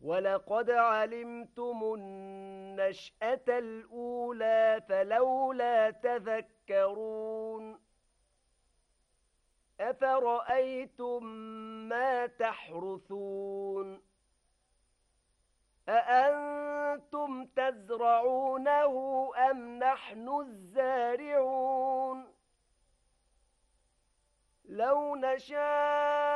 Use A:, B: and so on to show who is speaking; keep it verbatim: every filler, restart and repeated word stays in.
A: وَلَقَدْ عَلِمْتُمُ النَّشْأَةَ الْأُولَىٰ فَلَوْلَا تَذَكَّرُونَ أَفَرَأَيْتُم مَّا تَحْرُثُونَ أَأَنتُمْ تَزْرَعُونَهُ أَمْ نَحْنُ الزَّارِعُونَ لَوْ نَشَاءُ